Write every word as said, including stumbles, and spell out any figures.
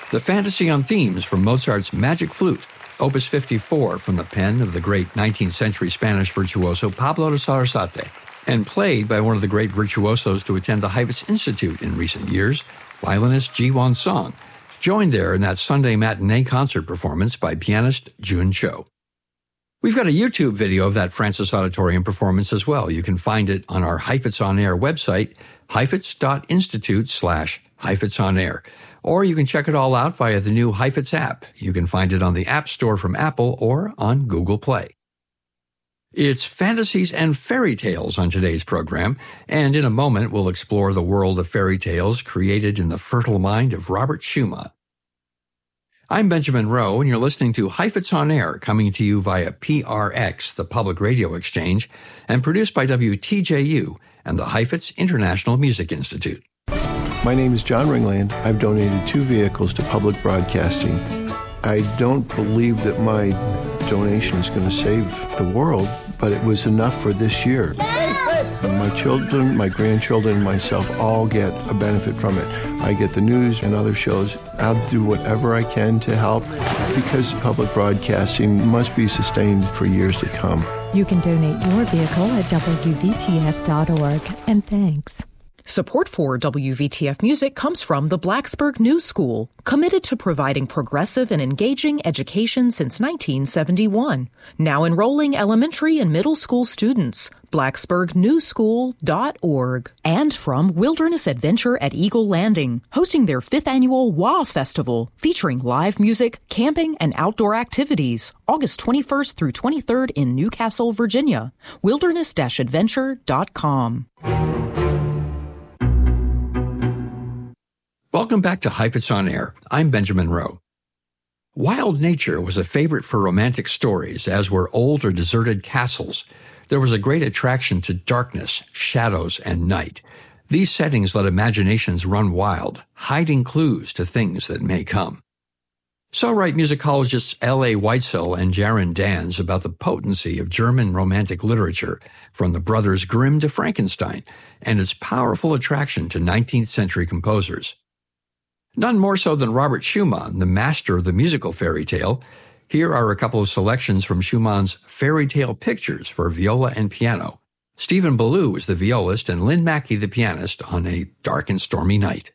The Fantasy on Themes from Mozart's Magic Flute, Opus fifty-four from the pen of the great nineteenth century Spanish virtuoso Pablo de Sarasate, and played by one of the great virtuosos to attend the Heifetz Institute in recent years, violinist Ji Won Song, joined there in that Sunday matinee concert performance by pianist Jun Cho. We've got a YouTube video of that Francis Auditorium performance as well. You can find it on our Heifetz On Air website, heifetz.institute slash Heifetz On Air. Or you can check it all out via the new Heifetz app. You can find it on the App Store from Apple or on Google Play. It's fantasies and fairy tales on today's program, and in a moment we'll explore the world of fairy tales created in the fertile mind of Robert Schumann. I'm Benjamin Rowe, and you're listening to Heifetz On Air, coming to you via P R X, the Public Radio Exchange, and produced by W T J U and the Heifetz International Music Institute. My name is John Ringland. I've donated two vehicles to public broadcasting. I don't believe that my donation is going to save the world, but it was enough for this year. And my children, my grandchildren, and myself all get a benefit from it. I get the news and other shows. I'll do whatever I can to help because public broadcasting must be sustained for years to come. You can donate your vehicle at W V T F dot org. And thanks. Support for W V T F Music comes from the Blacksburg New School, committed to providing progressive and engaging education since nineteen seventy-one. Now enrolling elementary and middle school students. blacksburg new school dot org. And from Wilderness Adventure at Eagle Landing, hosting their fifth annual W A Festival, featuring live music, camping, and outdoor activities, August twenty-first through twenty-third in Newcastle, Virginia. wilderness dash adventure dot com. Welcome back to Heifetz On Air. I'm Benjamin Rowe. Wild nature was a favorite for romantic stories, as were old or deserted castles. There was a great attraction to darkness, shadows, and night. These settings let imaginations run wild, hiding clues to things that may come. So write musicologists L A Weitzel and Jaron Dans about the potency of German romantic literature, from the Brothers Grimm to Frankenstein, and its powerful attraction to nineteenth century composers. None more so than Robert Schumann, the master of the musical fairy tale. Here are a couple of selections from Schumann's Fairy Tale Pictures for viola and piano. Stephen Ballou is the violist and Lynn Mackey the pianist on A Dark and Stormy Night.